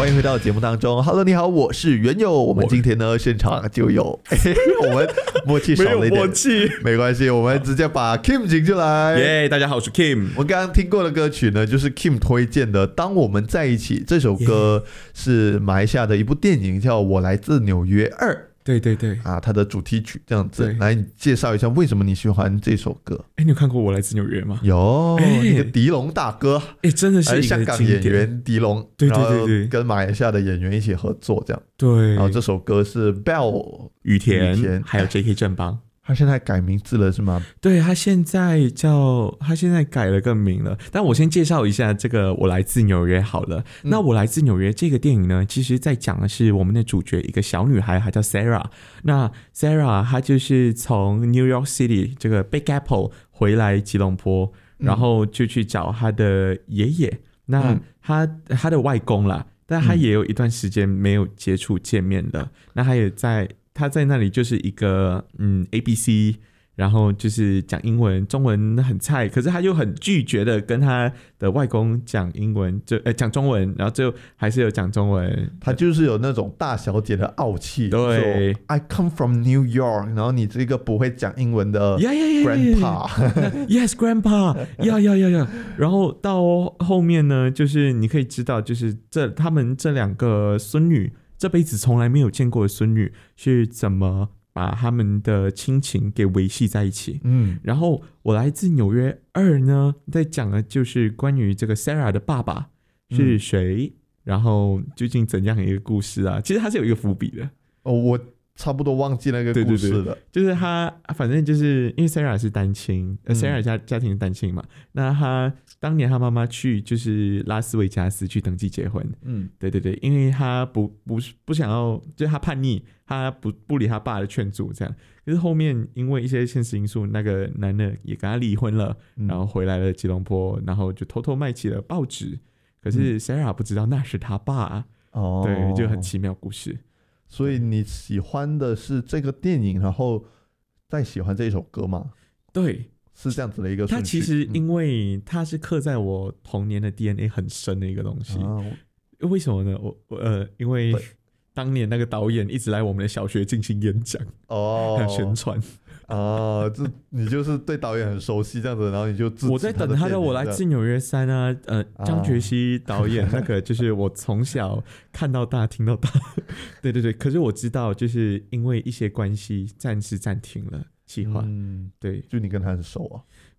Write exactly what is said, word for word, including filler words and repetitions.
欢迎回到节目当中。Hello， 你好，我是元友。我们今天呢，现场就有我们默契少了一点， 没有默契， 没关系，我们直接把 Kim 请进来。 耶、yeah, 大家好，我是 Kim。 我们刚刚听过的歌曲呢，就是 Kim 推荐的《当我们在一起》。这首歌是马来西亚的一部电影，叫《我来自纽约二》。 对对对啊，它的主题曲这样子，来你介绍一下为什么你喜欢这首歌？ 哎，你有看过《我来自纽约》吗？ 有，那个狄龙大哥， 哎，真的是一个香港演员狄龙， 对对对对， 跟马来西亚的演员一起合作这样。 对， 然后这首歌是 Bell 羽田，羽田还有 J K 正邦。 他现在改名字了是吗？ 对，他现在叫他现在改了个名了。但我先介绍一下这个《我来自纽约》好了。嗯、那《我来自纽约》这个电影呢，其实在讲的是我们的主角一个小女孩，她叫 Sarah。那 Sarah 她就是从 New York City 这个 Big Apple 回来吉隆坡，嗯、然后就去找她的爷爷。那她她的外公啦，但她也有一段时间没有接触见面了。嗯、那她也在。他在那里就是一个嗯 A B C， 然后就是讲英文，中文很菜，可是他又很拒绝的跟他的外公讲英文，就呃讲中文，然后最后还是有讲中文。 他就是有那种大小姐的傲气。 对 ，I come from New York， 然后你这个不会讲英文的 grandpa，Yes grandpa， 呀呀呀呀，然后到后面呢，就是你可以知道，就是这他们这两个孙女。这辈子从来没有见过的孙女是怎么把他们的亲情给维系在一起。嗯，然后我来自纽约二呢，在讲的就是关于这个 Sarah 的爸爸是谁，嗯、然后究竟怎样一个故事啊？其实它是有一个伏笔的。 哦，我差不多忘记那个故事了。对对对， 就是他，反正就是因为 Sarah 是单亲，呃、嗯、，Sarah 家家庭是单亲嘛，那他当年他妈妈去就是拉斯维加斯去登记结婚，嗯，对对对，因为他不不不想要，就是他叛逆，他不不理他爸的劝阻这样，可是后面因为一些现实因素，那个男的也跟他离婚了，嗯、然后回来了吉隆坡，然后就偷偷卖起了报纸，可是 Sarah 不知道那是他爸，哦，对，就很奇妙故事。 所以你喜欢的是这个电影，然后再喜欢这首歌吗？ 对， 是这样子的一个顺序。 它其实因为它是刻在我童年的 D N A 很深的一个东西。啊、为什么呢？我呃，因为当年那个导演一直来我们的小学进行演讲哦，还有宣传。 啊，这你就是对导演很熟悉这样子，然后你就自我在等他的《我来自纽约三》啊，呃，张觉熙导演那个就是我从小看到大听到大，对对对。可是我知道，就是因为一些关系暂时暂停了计划。嗯，对， 就你跟他很熟啊？